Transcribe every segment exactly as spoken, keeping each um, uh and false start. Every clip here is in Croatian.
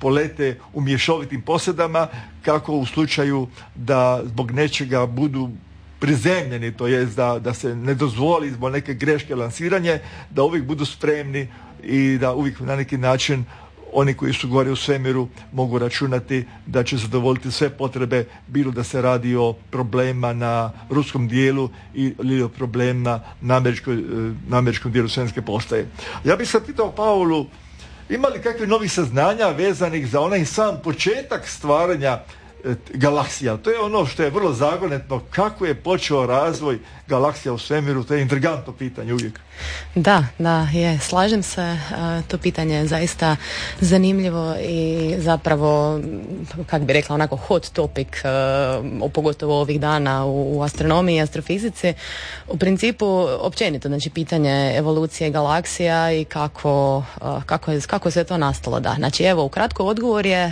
polete u mješovitim posjedama, kako u slučaju da zbog nečega budu prizemljeni, to jest da, da se ne dozvoli zbog neke greške lansiranje, da uvijek budu spremni i da uvijek na neki način oni koji su gore u svemiru mogu računati da će zadovoljiti sve potrebe, bilo da se radi o problemima na ruskom dijelu ili o problemima na, američkoj, na američkom dijelu svemirske postaje. Ja bih sad pitao Paulu, ima li kakvih novih saznanja vezanih za onaj sam početak stvaranja galaksija? To je ono što je vrlo zagonetno, kako je počeo razvoj galaksija u svemiru, to je intrigantno pitanje uvijek. Da, da, je, slažem se, to pitanje je zaista zanimljivo i zapravo, kak bi rekla, onako hot topic, pogotovo ovih dana u astronomiji i astrofizici. U principu, općenito, znači pitanje evolucije galaksija i kako, kako, je, kako se to nastalo, da. Znači, evo, ukratko odgovor je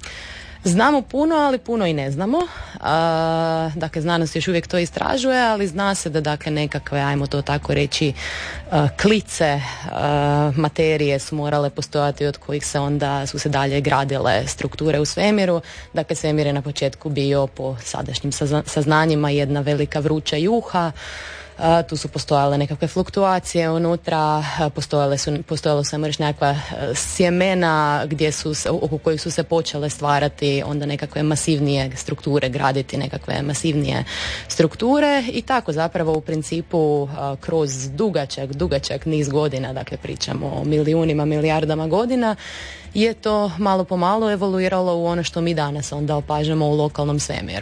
znamo puno, ali puno i ne znamo. A, dakle, znanost još uvijek to istražuje, ali zna se da dakle nekakve, ajmo to tako reći, a, klice a, materije su morale postojati od kojih se onda su se dalje gradile strukture u svemiru. Dakle, svemir je na početku bio po sadašnjim saznanjima jedna velika vruća juha. Uh, tu su postojale nekakve fluktuacije unutra, postojale su, postojalo su još nekakva sjemena gdje su, oko kojih su se počele stvarati onda nekakve masivnije strukture, graditi nekakve masivnije strukture i tako zapravo u principu uh, kroz dugačak, dugačak niz godina, dakle pričamo o milijunima, milijardama godina, je to malo po malo evoluiralo u ono što mi danas onda opažamo u lokalnom svemiru.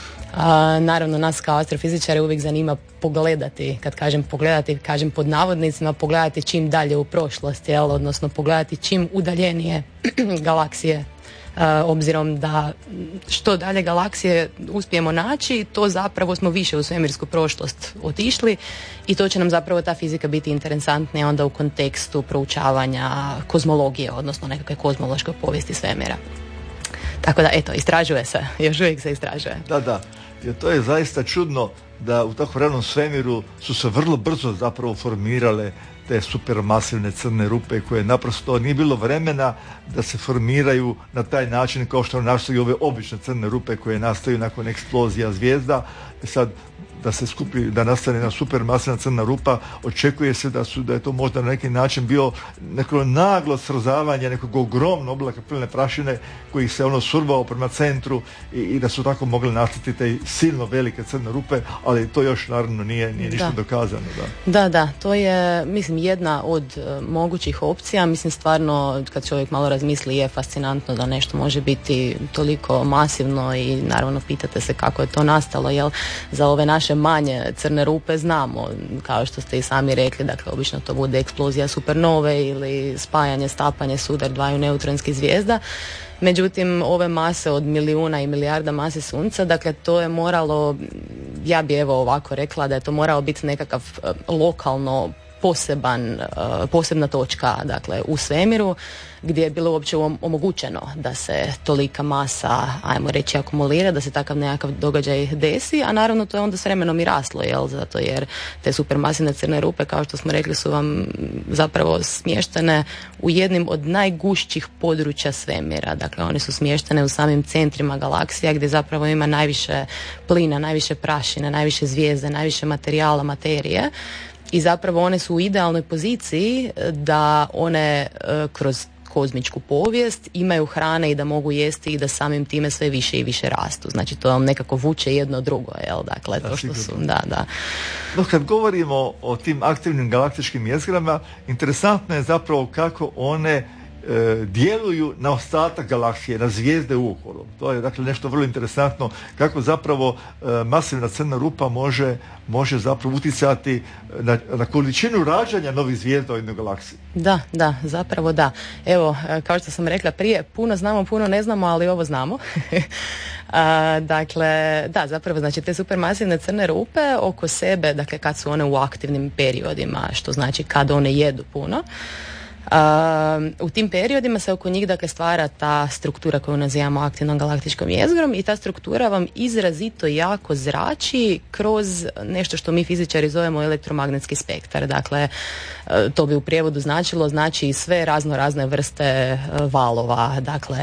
A, naravno nas kao astrofizičare uvijek zanima pogledati, kad kažem pogledati, kažem pod navodnicima, pogledati čim dalje u prošlost, jel? Odnosno pogledati čim udaljenije galaksije, a, obzirom da što dalje galaksije uspijemo naći, to zapravo smo više u svemirsku prošlost otišli i to će nam zapravo ta fizika biti interesantnija onda u kontekstu proučavanja kozmologije, odnosno nekakve kozmološke povijesti svemira. Tako da, eto, istražuje se, još uvijek se istražuje. Da, da, jer to je zaista čudno da u tako vremenom svemiru su se vrlo brzo zapravo formirale te supermasivne crne rupe koje naprosto nije bilo vremena da se formiraju na taj način kao što nastaju ove obične crne rupe koje nastaju nakon eksplozija zvijezda. Sad, da se skupi, da nastane jedna supermasivna crna rupa, očekuje se da su da je to možda na neki način bio neko naglo srozavanje nekog ogromnog oblaka plne prašine koji se ono survao prema centru i, i da su tako mogle nastati te silno velike crne rupe, ali to još naravno nije, nije ništa da. dokazano. Da. da, da, to je mislim jedna od uh, mogućih opcija. Mislim stvarno kad čovjek malo razmisli je fascinantno da nešto može biti toliko masivno i naravno pitate se kako je to nastalo, jel za ove naše manje crne rupe znamo, kao što ste i sami rekli, dakle obično to bude eksplozija supernove ili spajanje, stapanje, sudar dvaju neutronskih zvijezda. Međutim, ove mase od milijuna i milijarda mase sunca, dakle to je moralo, ja bi evo ovako rekla da je to morao biti nekakav lokalno poseban, posebna točka, dakle u svemiru gdje je bilo uopće omogućeno da se tolika masa, ajmo reći, akumulira, da se takav nekakav događaj desi, a naravno to je onda s vremenom i raslo, jel, zato jer te supermasivne crne rupe, kao što smo rekli, su vam zapravo smještene u jednim od najgušćih područja svemira, dakle one su smještene u samim centrima galaksija gdje zapravo ima najviše plina, najviše prašine, najviše zvijezde, najviše materijala, materije. I zapravo one su u idealnoj poziciji da one e, kroz kozmičku povijest imaju hrane i da mogu jesti i da samim time sve više i više rastu. Znači to vam nekako vuče jedno drugo, jel? Dakle, to što su, da, da. No, kad govorimo o tim aktivnim galaktičkim jezgrama, interesantno je zapravo kako one E, djeluju na ostatak galaksije, na zvijezde uokolo. To je dakle nešto vrlo interesantno kako zapravo e, masivna crna rupa može, može zapravo utjecati na, na količinu rađanja novih zvijezda u jednoj galaksiji. Da, da, zapravo da. Evo, kao što sam rekla prije, puno znamo, puno ne znamo, ali ovo znamo. A, dakle, da, zapravo, znači te supermasivne crne rupe oko sebe, dakle kad su one u aktivnim periodima, što znači kad one jedu puno, Uh, u tim periodima se oko njih dakle stvara ta struktura koju nazivamo aktivnom galaktičkom jezgrom i ta struktura vam izrazito jako zrači kroz nešto što mi fizičari zovemo elektromagnetski spektar. Dakle, uh, to bi u prijevodu značilo znači sve razno razne vrste uh, valova, dakle